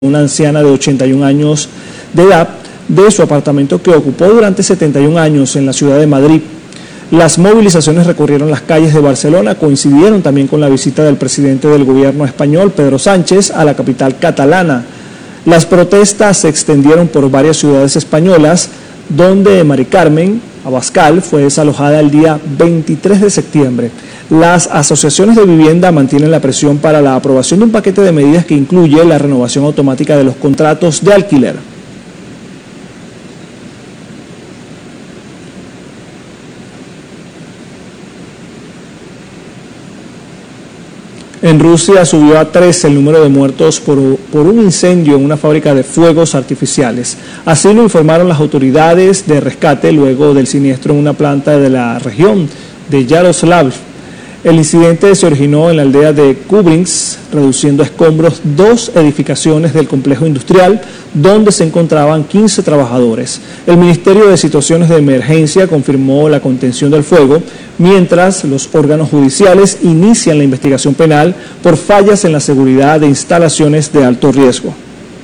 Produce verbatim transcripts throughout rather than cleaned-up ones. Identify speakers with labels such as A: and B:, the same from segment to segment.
A: una anciana de ochenta y un años de edad de su apartamento que ocupó durante setenta y un años en la ciudad de Madrid. Las movilizaciones recorrieron las calles de Barcelona, coincidieron también con la visita del presidente del gobierno español, Pedro Sánchez, a la capital catalana. Las protestas se extendieron por varias ciudades españolas, donde Mari Carmen Abascal fue desalojada el día veintitrés de septiembre. Las asociaciones de vivienda mantienen la presión para la aprobación de un paquete de medidas que incluye la renovación automática de los contratos de alquiler. En Rusia subió a trece el número de muertos por, por un incendio en una fábrica de fuegos artificiales. Así lo informaron las autoridades de rescate luego del siniestro en una planta de la región de Yaroslavl. El incidente se originó en la aldea de Kubinsk, reduciendo a escombros dos edificaciones del complejo industrial donde se encontraban quince trabajadores. El Ministerio de Situaciones de Emergencia confirmó la contención del fuego, mientras los órganos judiciales inician la investigación penal por fallas en la seguridad de instalaciones de alto riesgo.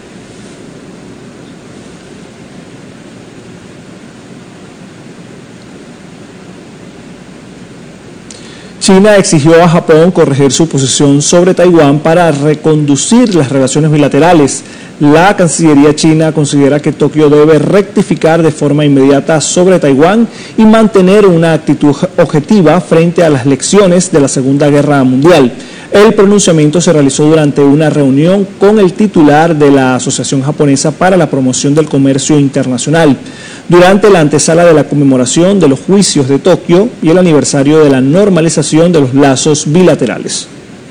A: China exigió a Japón corregir su posición sobre Taiwán para reconducir las relaciones bilaterales. La Cancillería china considera que Tokio debe rectificar de forma inmediata sobre Taiwán y mantener una actitud objetiva frente a las lecciones de la Segunda Guerra Mundial. El pronunciamiento se realizó durante una reunión con el titular de la Asociación Japonesa para la Promoción del Comercio Internacional, durante la antesala de la conmemoración de los juicios de Tokio y el aniversario de la normalización de los lazos bilaterales.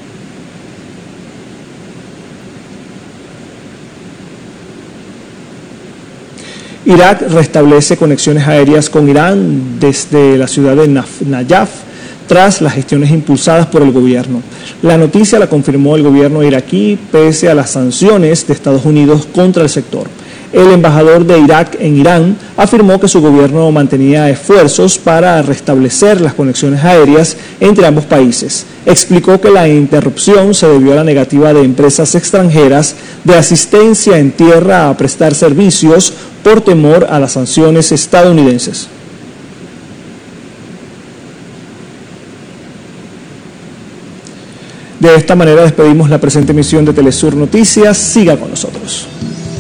A: Irak restablece conexiones aéreas con Irán desde la ciudad de Nayaf tras las gestiones impulsadas por el gobierno. La noticia la confirmó el gobierno iraquí pese a las sanciones de Estados Unidos contra el sector. El embajador de Irak en Irán afirmó que su gobierno mantenía esfuerzos para restablecer las conexiones aéreas entre ambos países. Explicó que la interrupción se debió a la negativa de empresas extranjeras de asistencia en tierra a prestar servicios por temor a las sanciones estadounidenses. De esta manera despedimos la presente emisión de Telesur Noticias. Siga con nosotros.